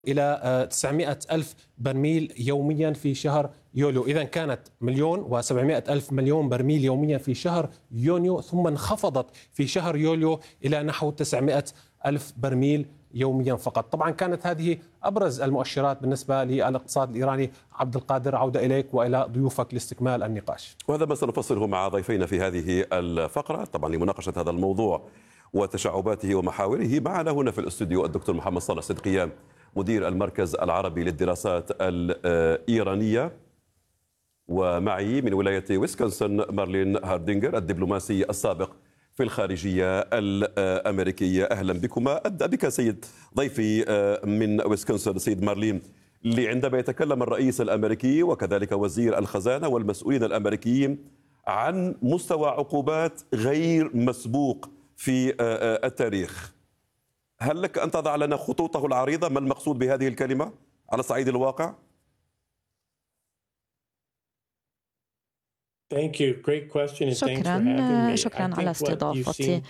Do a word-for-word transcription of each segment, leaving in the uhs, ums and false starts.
إلى تسعمائة ألف برميل يوميا في شهر يوليو. إذا كانت مليون وسبعمائة ألف مليون برميل يوميا في شهر يونيو، ثم انخفضت في شهر يوليو إلى نحو تسعمائة ألف برميل يوميا فقط. طبعا كانت هذه أبرز المؤشرات بالنسبة للاقتصاد الإيراني. عبد القادر، عودة إليك وإلى ضيوفك لاستكمال النقاش. وهذا ما سنفصله مع ضيفينا في هذه الفقرة، طبعا لمناقشة هذا الموضوع وتشعباته ومحاوره. معنا هنا في الاستوديو الدكتور محمد صالح صدقيان، مدير المركز العربي للدراسات الإيرانية، ومعي من ولاية ويسكونسن مارلين هاردينغر، الدبلوماسي السابق في الخارجية الأمريكية. أهلا بكما. أبدأ بك سيد ضيفي من ويسكونسن سيد مارلين. عندما يتكلم الرئيس الأمريكي وكذلك وزير الخزانة والمسؤولين الأمريكيين عن مستوى عقوبات غير مسبوق في التاريخ، هل لك أن تضع لنا خطوطه العريضة؟ ما المقصود بهذه الكلمة على صعيد الواقع؟ شكرا شكرا على استضافتي.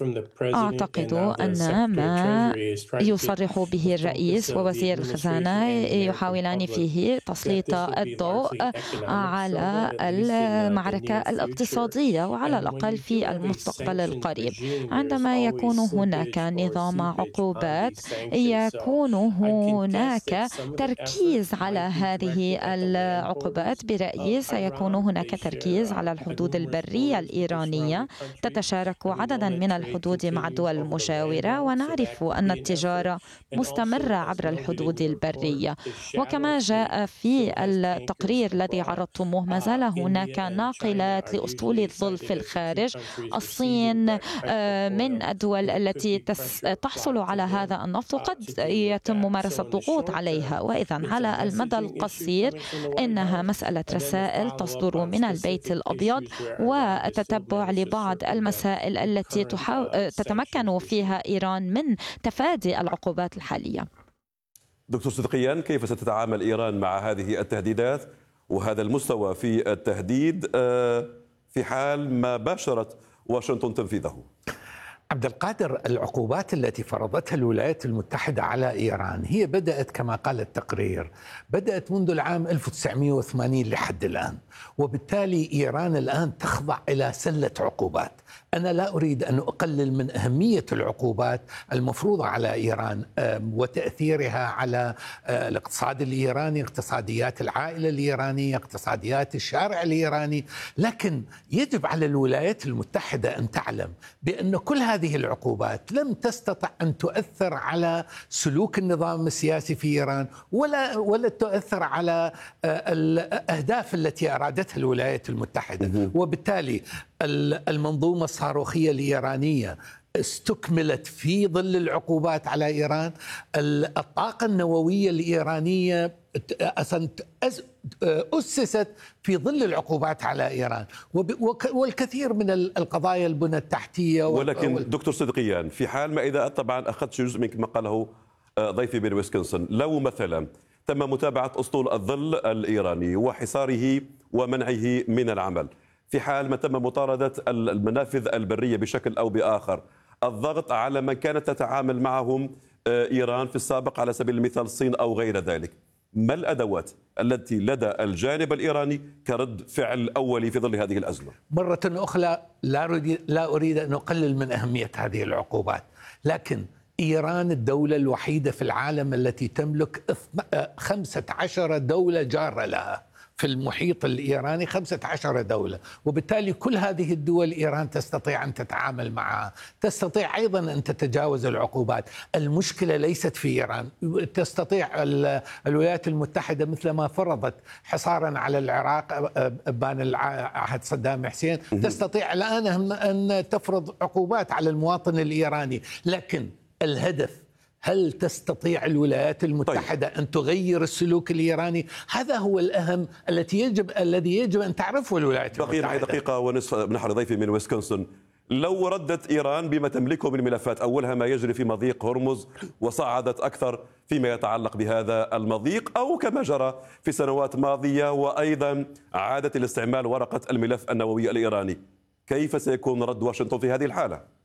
أعتقد أن ما يصرح به الرئيس ووزير الخزانة يحاولان فيه تسليط الضوء على المعركة الاقتصادية، وعلى الأقل في المستقبل القريب. عندما يكون هناك نظام عقوبات يكون هناك تركيز على هذه العقوبات. برأيي سيكون هناك تركيز على الحدود البرية الإيرانية، تتشارك عددا من الحدود مع الدول المجاورة، ونعرف أن التجارة مستمرة عبر الحدود البرية. وكما جاء في التقرير الذي عرضتموه، ما زال هناك ناقلات لأسطول الظل في الخارج. الصين من الدول التي تحصل على هذا النفط، وقد يتم ممارسة ضغوط عليها. وإذا على المدى القصير إنها مسألة رسائل تصدر من البيت الأبيض وتتبع لبعض المسائل التي تحاول تتمكن فيها إيران من تفادي العقوبات الحالية. دكتور صدقيان، كيف ستتعامل إيران مع هذه التهديدات وهذا المستوى في التهديد في حال ما باشرت واشنطن تنفيذه؟ عبد القادر، العقوبات التي فرضتها الولايات المتحدة على إيران هي بدأت كما قال التقرير، بدأت منذ العام ألف وتسعمائة وثمانين لحد الآن، وبالتالي إيران الآن تخضع إلى سلة عقوبات. أنا لا أريد أن أقلل من أهمية العقوبات المفروضة على إيران وتأثيرها على الاقتصاد الإيراني، اقتصاديات العائلة الإيرانية، اقتصاديات الشارع الإيراني، لكن يجب على الولايات المتحدة أن تعلم بأن كل هذه العقوبات لم تستطع أن تؤثر على سلوك النظام السياسي في إيران، ولا ولا تؤثر على الأهداف التي أرادتها الولايات المتحدة. وبالتالي المنظومة الصاروخية الإيرانية استكملت في ظل العقوبات على إيران. الطاقة النووية الإيرانية أسست في ظل العقوبات على إيران، والكثير من القضايا البنى التحتية. ولكن دكتور صدقيان، في حال ما إذا طبعا أخذت جزء من ما قاله ضيفي من ويسكونسن، لو مثلا تم متابعة أسطول الظل الإيراني وحصاره ومنعه من العمل، في حال ما تم مطاردة المنافذ البرية بشكل أو بآخر، الضغط على من كانت تتعامل معهم إيران في السابق على سبيل المثال الصين أو غير ذلك، ما الأدوات التي لدى الجانب الإيراني كرد فعل أولي في ظل هذه الأزمة؟ مرة أخرى لا أريد, لا أريد أن أقلل من أهمية هذه العقوبات، لكن إيران الدولة الوحيدة في العالم التي تملك خمسة عشر دولة جارة لها في المحيط الإيراني، خمسة عشر دولة، وبالتالي كل هذه الدول إيران تستطيع أن تتعامل معها، تستطيع أيضا أن تتجاوز العقوبات. المشكلة ليست في إيران. تستطيع الولايات المتحدة مثل ما فرضت حصارا على العراق بان عهد صدام حسين، تستطيع الآن أن تفرض عقوبات على المواطن الإيراني، لكن الهدف، هل تستطيع الولايات المتحدة طيب. أن تغير السلوك الإيراني؟ هذا هو الأهم التي يجب الذي يجب أن تعرفه الولايات المتحدة. بقي معي دقيقة ونصف نحر ضيفي من ويسكونسن. لو ردت إيران بما تملكه من ملفات، أولها ما يجري في مضيق هرمز، وصعدت أكثر فيما يتعلق بهذا المضيق، أو كما جرى في سنوات ماضية وأيضا عادت الاستعمال ورقة الملف النووي الإيراني، كيف سيكون رد واشنطن في هذه الحالة؟